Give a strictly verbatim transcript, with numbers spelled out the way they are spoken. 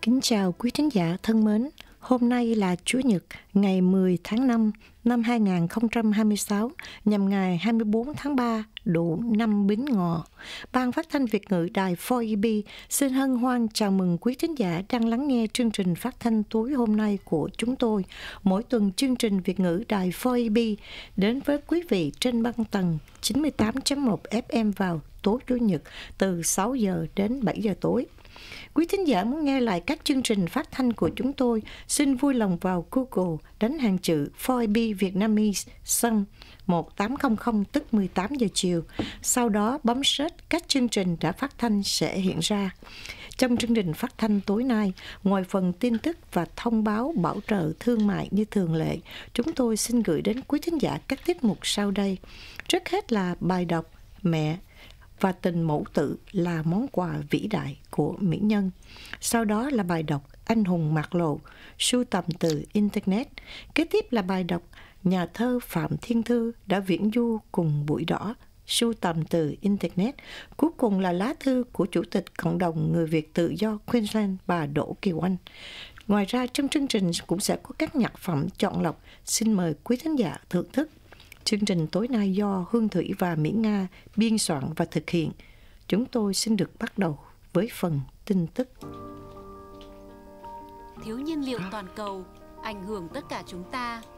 Kính chào quý thính giả thân mến. Hôm nay là Chủ nhật ngày mười tháng năm năm hai nghìn không trăm hai mươi sáu, nhằm ngày hai mươi bốn tháng ba, đủ năm Bính Ngọ. Ban Phát thanh Việt ngữ Đài four E B xin hân hoan chào mừng quý thính giả đang lắng nghe chương trình phát thanh tối hôm nay của chúng tôi. Mỗi tuần chương trình Việt ngữ Đài four E B đến với quý vị trên băng tần chín mươi tám chấm một F M vào tối Chủ nhật từ sáu giờ đến bảy giờ tối. Quý thính giả muốn nghe lại các chương trình phát thanh của chúng tôi, xin vui lòng vào Google đánh hàng chữ four E B Vietnamese Sun một tám không không tức mười tám giờ chiều. Sau đó bấm search các chương trình đã phát thanh sẽ hiện ra. Trong chương trình phát thanh tối nay, ngoài phần tin tức và thông báo bảo trợ thương mại như thường lệ, chúng tôi xin gửi đến quý thính giả các tiết mục sau đây. Trước hết là bài đọc Mẹ và tình mẫu tử là món quà vĩ đại của mỹ nhân. Sau đó là bài đọc Anh hùng mạc lộ, sưu tầm từ Internet. Kế tiếp là bài đọc Nhà thơ Phạm Thiên Thư đã viễn du cùng bụi đỏ, sưu tầm từ Internet. Cuối cùng là lá thư của Chủ tịch Cộng đồng Người Việt Tự do Queensland bà Đỗ Kiều Anh. Ngoài ra trong chương trình cũng sẽ có các nhạc phẩm chọn lọc. Xin mời quý thính giả thưởng thức. Chương trình tối nay do Hương Thủy và Mỹ Nga biên soạn và thực hiện. Chúng tôi xin được bắt đầu với phần tin tức. Thiếu nhiên liệu toàn cầu ảnh hưởng tất cả chúng ta.